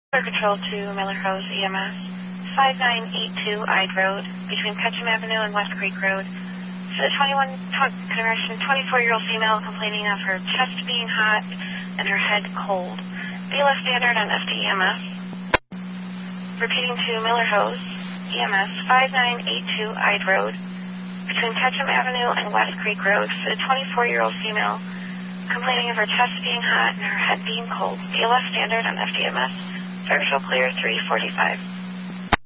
Control to Miller Hose EMS, 5982 Ide Road, between Ketchum Avenue and West Creek Road. So the 24-year-old female complaining of her chest being hot and her head cold. BLS standard on FDEMS. Repeating to Miller Hose EMS, 5982 Ide Road, between Ketchum Avenue and West Creek Road. So the 24-year-old female complaining of her chest being hot and her head being cold. BLS standard on FDEMS. Virtual clear 345.